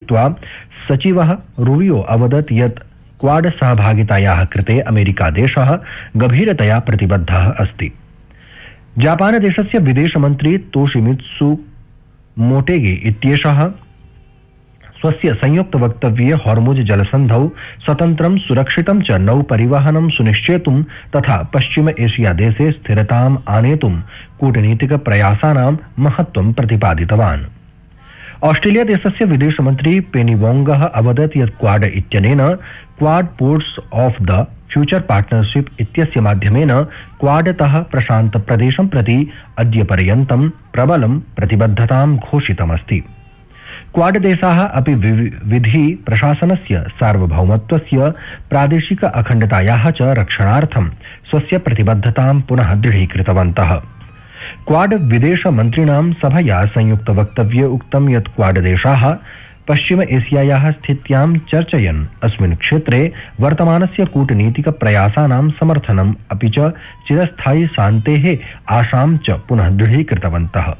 सूचयित्वा सचिवः Rubio अवदत् यत् quad सहभागितायाः कृते अमेरिकादेशः गभीरतया प्रतिबद्धः अस्ति। जापानदेशस्य विदेशमन्त्री तोशिमित्सु मोटेगी इत्येषः स्वस्य संयुक्तवक्तव्ये हॉर्मुज जलसन्धौ स्वतन्त्रं सुरक्षितं च नौपरिवहनं सुनिश्चेतुं तथा पश्चिम एशिया देशे स्थिरताम् आनेतुं कूटनीतिकप्रयासानां महत्त्वं प्रतिपादितवान्। ऑस्ट्रेलिया देशस्य विदेशमन्त्री पेनी वोंगः अवदत् यत् क्वाड इत्यनेन quad ports of the future partnership इत्यस्य माध्यमेन क्वाडतः प्रशान्त प्रदेशं प्रति अद्यपर्यन्तं प्रबलं प्रतिबद्धतां घोषितमस्ति। क्वाड देशाः अपि विधि प्रशासनस्य सार्वभौमत्वस्य प्रादेशिक अखण्डतायाः च रक्षणार्थं स्वस्य प्रतिबद्धतां पुनः दृढीकृतवन्तः। क्वाड विदेश मन्त्रिणां सभया संयुक्त वक्तव्ये उक्तं यत् क्वाड देशाः पश्चिम एशियायाः स्थित्यां चर्चयन् अस्मिन् क्षेत्रे वर्तमानस्य कूटनीतिक प्रयासानां समर्थनम् अपि च चिरस्थायी शान्तेः आशां च पुनः दृढीकृतवन्तः।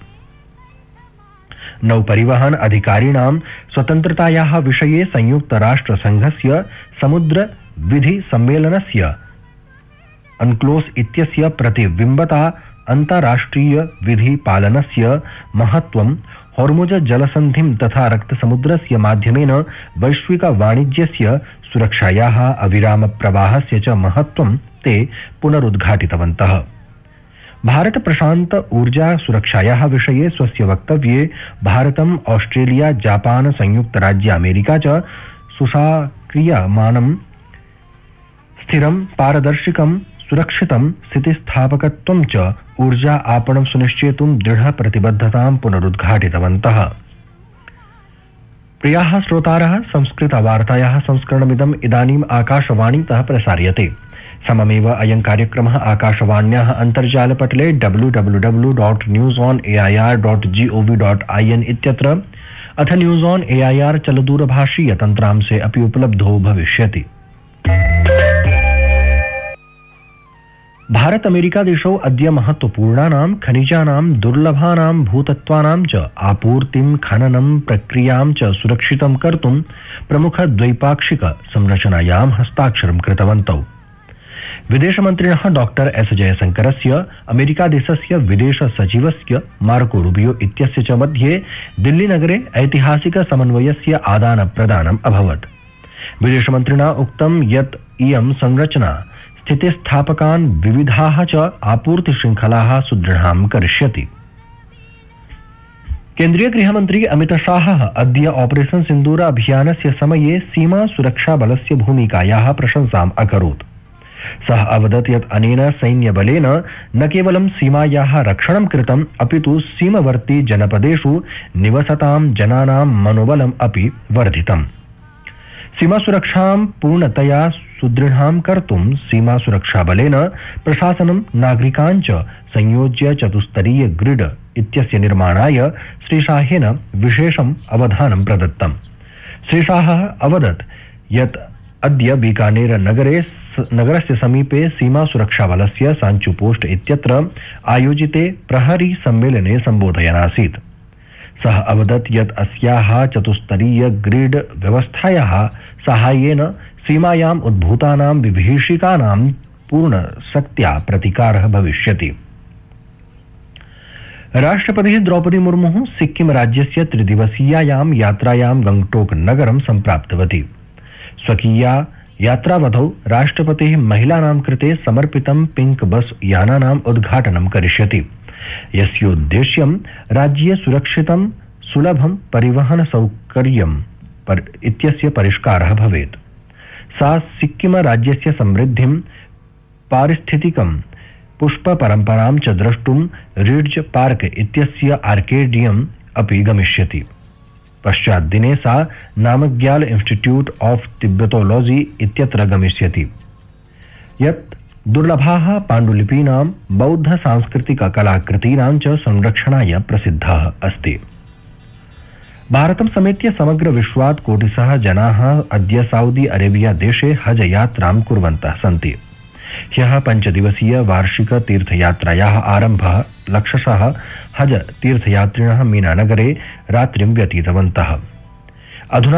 नौपरिवहन अधिकारिणां स्वतन्त्रतायाः विषये संयुक्त राष्ट्र संघस्य समुद्र विधि सम्मेलनस्य अनक्लोस इत्यस्य प्रतिबिम्बता अन्ताराष्ट्रिय विधि पालनस्य महत्त्वं हॉर्मुज जलसन्धिं तथा रक्तसमुद्रस्य माध्यमेन वैश्विक वाणिज्यस्य सुरक्षायाः अविराम प्रवाहस्य च महत्त्वं ते पुनरुद्घाटितवन्तः। भारत प्रशांत ऊर्जा सुरक्षायाः विषये स्वस्य वक्तव्ये भारतम् ऑस्ट्रेलिया जापान संयुक्त राज्य अमेरिका च सुसक्रियमानं स्थिरं पारदर्शिकं सुरक्षितं स्थितिस्थापकत्वं च ऊर्जा आपणं सुनिश्चेतुं दृढ प्रतिबद्धतां पुनरुद्घाटितवन्तः। प्रियाः श्रोतारः, संस्कृत वार्तायाः संस्करणमिदम् इदानीम् आकाशवाणीतः प्रसार्यते। सममेव अयं कार्यक्रमः आकाशवाण्याः अन्तर्जालपटले www.newsonair.gov.in इत्यत्र अथ न्यूज़ ऑन एआईआर चलदूरभाषीय तन्त्रांशे अपि उपलब्धो भविष्यति। भारत अमेरिका देशौ अद्य महत्वपूर्णानां खनिजानां दुर्लभानां भूतत्वानां च आपूर्तिं खननं प्रक्रियां च सुरक्षितं कर्तुं प्रमुख द्वैपाक्षिक संरचनायां हस्ताक्षरं कृतवन्तौ। विदेशमन्त्रिणः डॉक्टर एस जयशंकरस्य अमेरिका देशस्य विदेश सचिवस्य मार्को रूबियो इत्यस्य च मध्ये दिल्लीनगरे ऐतिहासिक समन्वयस्य आदानप्रदानम् अभवत्। विदेशमन्त्रिणा उक्तं यत् इयं संरचना स्थितिस्थापकान् विविधाः च आपूर्तिशृङ्खलाः सुदृढां करिष्यति। केन्द्रीय गृहमन्त्री अमित शाहः अद्य ऑपरेशन सिन्दूर अभियानस्य समये सीमा सुरक्षा बलस्य भूमिकायाः प्रशंसाम् अकरोत्। सः अवदत् यत् अनेन सैन्यबलेन न केवलं सीमायाः रक्षणं कृतम् अपितु सीमवर्ती जनपदेषु निवसतां जनानां मनोबलम् अपि वर्धितम्। सीमासुरक्षां पूर्णतया सुदृढां कर्तुं सीमासुरक्षाबलेन प्रशासनं नागरिकान् च संयोज्य चतुस्तरीय ग्रिड इत्यस्य निर्माणाय श्रीशाहेन विशेषम् अवधानं प्रदत्तम्। श्रीशाहः अवदत् यत् अद्य बीकानेर नगरस्य समीपे सीमा सुरक्षाबलस्य सांचु पोस्ट इत्यत्र आयोजिते प्रहरी सम्मेलने संबोधयन् आसीत्। सः अवदत् यत् अस्याः चतुस्तरीय ग्रिड व्यवस्थायाः साहाय्येन सीमायाम् उद्भूतानां विभीषिकानां पूर्णशक्त्या प्रतिकारः भविष्यति। राष्ट्रपतिः द्रौपदी मुर्मुः सिक्किम राज्यस्य त्रिदिवसीयायां यात्रायां गंगटोक नगरं सम्प्राप्तवती। स्वकीया यात्रावधौ राष्ट्रपतिः महिलानां कृते समर्पितं पिंक बस यानानाम् उद्घाटनं करिष्यति, यस्योद्देश्यं राज्ये सुरक्षितं सुलभं परिवहन सौकर्यं इत्यस्य परिष्कारः भवेत्। सा सिक्किम राज्यस्य समृद्धिं पारिस्थितिकं पुष्प परम्परां च द्रष्टुं रिड्ज पार्क इत्यस्य आर्केडियम् अपि गमिष्यति। पश्चाद्दिने सा नामग्याल इंस्टीट्यूट ऑफ तिब्बतोलॉजी इत्यत्र गमिष्यति, यत् दुर्लभाः पाण्डुलिपीनां बौद्ध सांस्कृतिक कलाकृतीनां च संरक्षणाय प्रसिद्धः अस्ति। भारतं समेत्य समग्र विश्वात् कोटिशः जनाः अद्य सऊदी अरेबिया देशे हज यात्रां कुर्वन्तः सन्ति। ह्यः 5 दिवसीय वार्षिक तीर्थयात्रायाः आरम्भः लक्षशः हज तीर्थयात्रिणः मीना नगरे रात्रिं व्यतीतवन्तः। अधुना